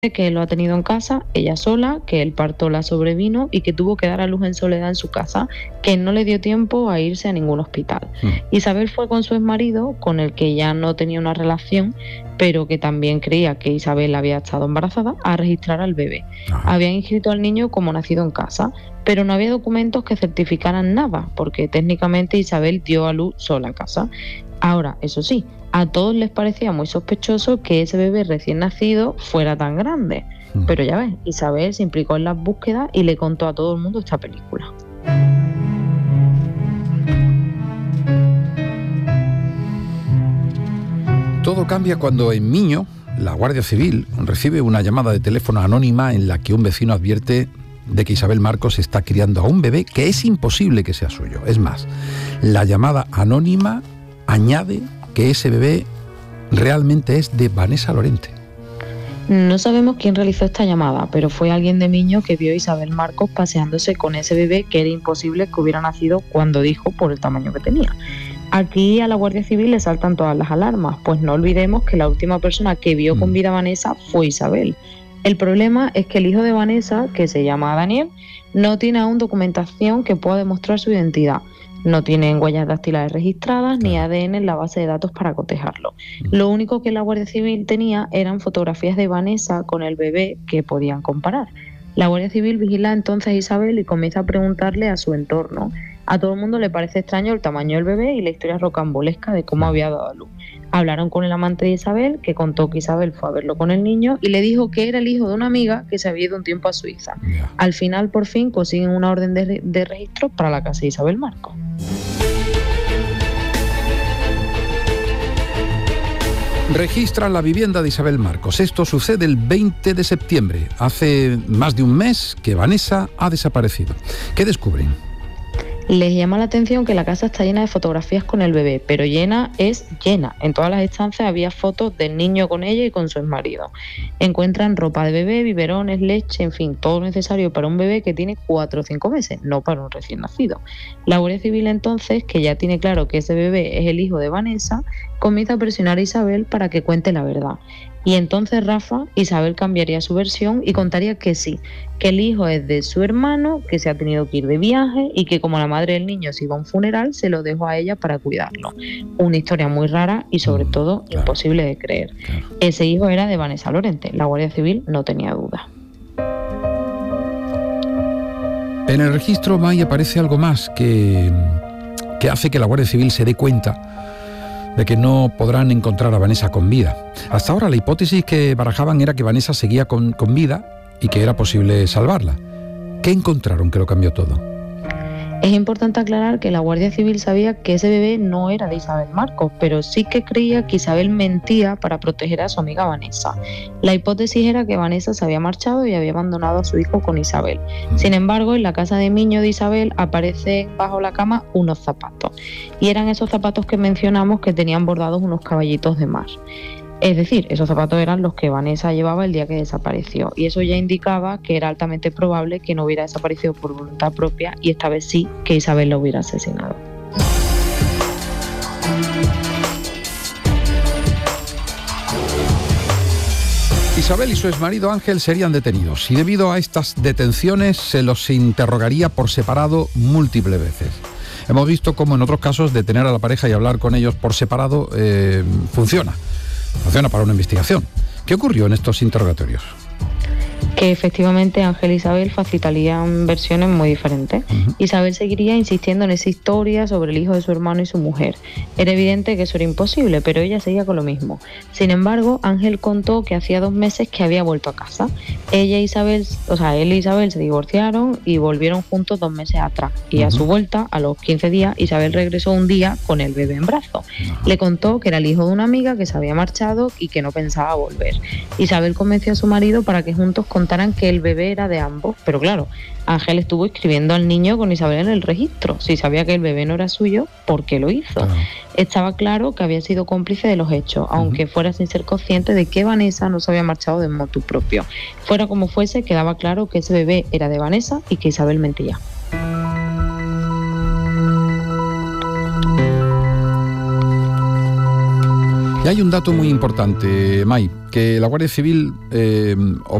que lo ha tenido en casa, ella sola, que el parto la sobrevino y que tuvo que dar a luz en soledad en su casa, que no le dio tiempo a irse a ningún hospital. Isabel fue con su exmarido, con el que ya no tenía una relación, pero que también creía que Isabel había estado embarazada, a registrar al bebé. Habían inscrito al niño como nacido en casa, pero no había documentos que certificaran nada, porque técnicamente Isabel dio a luz sola en casa. Ahora, eso sí, a todos les parecía muy sospechoso que ese bebé recién nacido fuera tan grande. Pero ya ves, Isabel se implicó en las búsquedas y le contó a todo el mundo esta película. Todo cambia cuando en Miño, la Guardia Civil recibe una llamada de teléfono anónima en la que un vecino advierte de que Isabel Marcos está criando a un bebé que es imposible que sea suyo. Es más, la llamada anónima añade que ese bebé realmente es de Vanessa Lorente. No sabemos quién realizó esta llamada, pero fue alguien de Miño que vio a Isabel Marcos paseándose con ese bebé que era imposible que hubiera nacido cuando dijo por el tamaño que tenía. Aquí a la Guardia Civil le saltan todas las alarmas, pues no olvidemos que la última persona que vio con vida a Vanessa fue Isabel. El problema es que el hijo de Vanessa, que se llama Daniel, no tiene aún documentación que pueda demostrar su identidad. No tienen huellas dactilares registradas ni ADN en la base de datos para cotejarlo. Lo único que la Guardia Civil tenía eran fotografías de Vanessa con el bebé que podían comparar. La Guardia Civil vigila entonces a Isabel y comienza a preguntarle a su entorno. A todo el mundo le parece extraño el tamaño del bebé y la historia rocambolesca de cómo había dado a luz. Hablaron con el amante de Isabel, que contó que Isabel fue a verlo con el niño y le dijo que era el hijo de una amiga que se había ido un tiempo a Suiza. Al final, por fin, consiguen una orden de registro para la casa de Isabel Marcos. Registran la vivienda de Isabel Marcos. Esto sucede el 20 de septiembre. Hace más de un mes que Vanessa ha desaparecido. ¿Qué descubren? Les llama la atención que la casa está llena de fotografías con el bebé, pero llena es llena. En todas las estancias había fotos del niño con ella y con su exmarido. Encuentran ropa de bebé, biberones, leche, en fin, todo necesario para un bebé que tiene 4 o 5 meses, no para un recién nacido. La Guardia Civil entonces, que ya tiene claro que ese bebé es el hijo de Vanessa, comienza a presionar a Isabel para que cuente la verdad. Y entonces Isabel cambiaría su versión y contaría que sí, que el hijo es de su hermano, que se ha tenido que ir de viaje y que como la madre del niño se iba a un funeral, se lo dejó a ella para cuidarlo. Una historia muy rara y sobre todo imposible de creer. Ese hijo era de Vanessa Lorente, la Guardia Civil no tenía duda. En el registro May aparece algo más que hace que la Guardia Civil se dé cuenta de que no podrán encontrar a Vanessa con vida. Hasta ahora la hipótesis que barajaban era que Vanessa seguía con vida y que era posible salvarla. ¿Qué encontraron que lo cambió todo? Es importante aclarar que la Guardia Civil sabía que ese bebé no era de Isabel Marcos, pero sí que creía que Isabel mentía para proteger a su amiga Vanessa. La hipótesis era que Vanessa se había marchado y había abandonado a su hijo con Isabel. Sin embargo, en la casa de Miño de Isabel aparecen bajo la cama unos zapatos. Y eran esos zapatos que mencionamos que tenían bordados unos caballitos de mar. Es decir, esos zapatos eran los que Vanessa llevaba el día que desapareció y eso ya indicaba que era altamente probable que no hubiera desaparecido por voluntad propia y esta vez sí que Isabel la hubiera asesinado. Isabel y su exmarido Ángel serían detenidos y debido a estas detenciones se los interrogaría por separado múltiples veces. Hemos visto cómo en otros casos detener a la pareja y hablar con ellos por separado funciona para una investigación. ¿Qué ocurrió en estos interrogatorios? Que efectivamente Ángel e Isabel facilitarían versiones muy diferentes. Isabel seguiría insistiendo en esa historia sobre el hijo de su hermano y su mujer. Era evidente que eso era imposible, pero ella seguía con lo mismo. Sin embargo, Ángel contó que hacía 2 meses que había vuelto a casa. Él e Isabel se divorciaron y volvieron juntos 2 meses atrás. Y a su vuelta, a los 15 días, Isabel regresó un día con el bebé en brazos. Le contó que era el hijo de una amiga que se había marchado y que no pensaba volver. Isabel convenció a su marido para que juntos contaran que el bebé era de ambos, pero claro, Ángel estuvo escribiendo al niño con Isabel en el registro. Si sabía que el bebé no era suyo, ¿por qué lo hizo? Estaba claro que había sido cómplice de los hechos, aunque fuera sin ser consciente de que Vanessa no se había marchado de motu propio. Fuera como fuese, quedaba claro que ese bebé era de Vanessa y que Isabel mentía. Y hay un dato muy importante, May, que la Guardia Civil